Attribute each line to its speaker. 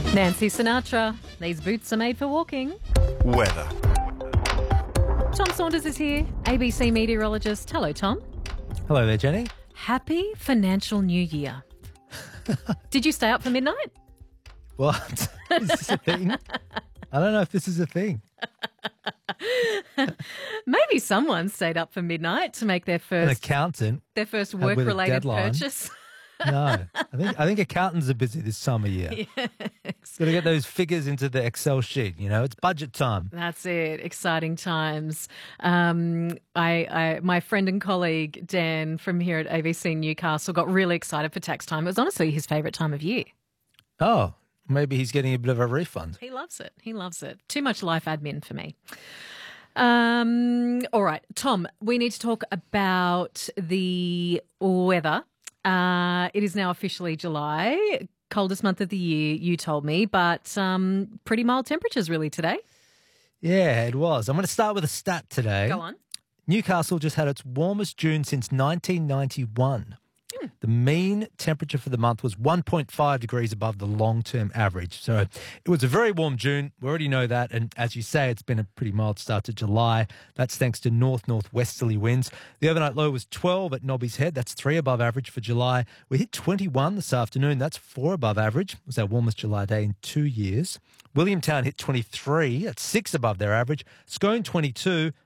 Speaker 1: Nancy Sinatra. These boots are made for walking.
Speaker 2: Weather.
Speaker 1: Tom Saunders is here, ABC meteorologist. Hello, Tom.
Speaker 3: Hello there, Jenny.
Speaker 1: Happy financial new year. Did you stay up for midnight?
Speaker 3: What? Is this a thing? I don't know if this is a thing.
Speaker 1: Maybe someone stayed up for midnight to make their
Speaker 3: An
Speaker 1: first
Speaker 3: accountant?
Speaker 1: work
Speaker 3: with a
Speaker 1: related
Speaker 3: deadline.
Speaker 1: purchase.
Speaker 3: No. I think accountants are busy this time of year. Got to get those figures into the Excel sheet, it's budget time.
Speaker 1: That's it. Exciting times. My friend and colleague Dan from here at ABC Newcastle got really excited for tax time. It was honestly his favourite time of year.
Speaker 3: Oh, maybe he's getting a bit of a refund.
Speaker 1: He loves it. He loves it. Too much life admin for me. All right, Tom, we need to talk about the weather. It is now officially July, coldest month of the year, you told me, but pretty mild temperatures really today.
Speaker 3: Yeah, it was. I'm going to start with a stat today.
Speaker 1: Go on.
Speaker 3: Newcastle just had its warmest June since 1991. The mean temperature for the month was 1.5 degrees above the long-term average. So it was a very warm June. We already know that. And as you say, it's been a pretty mild start to July. That's thanks to north-northwesterly winds. The overnight low was 12 at Nobby's Head. That's 3 above average for July. We hit 21 this afternoon. That's 4 above average. It was our warmest July day in 2 years. Williamtown hit 23. That's 6 above their average. Scone 22.